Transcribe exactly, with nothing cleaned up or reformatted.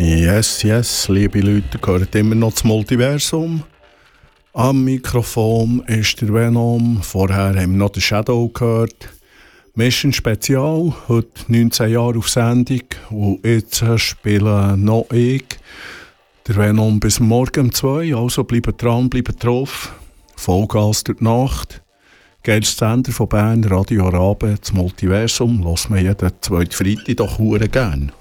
Yes, yes, liebe Leute, gehört immer noch das Multiversum. Am Mikrofon ist der Venom, vorher haben wir noch den Shadow gehört. Mission Spezial, heute neunzehn Jahre auf Sendung und jetzt spielen noch ich, der Venom, bis morgen um zwei, also bleibt dran, bleibt drauf. Vollgas durch die Nacht. Geilster Sender von Bern, Radio Rabe, das Multiversum, hört man jeden zweiten Freitag doch hure gern.